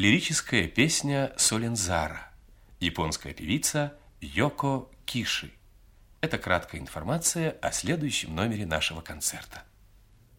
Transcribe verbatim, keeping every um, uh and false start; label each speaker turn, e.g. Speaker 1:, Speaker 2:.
Speaker 1: Лирическая песня Солинзара. Японская певица Йоко Киши. Это краткая информация о следующем номере нашего концерта.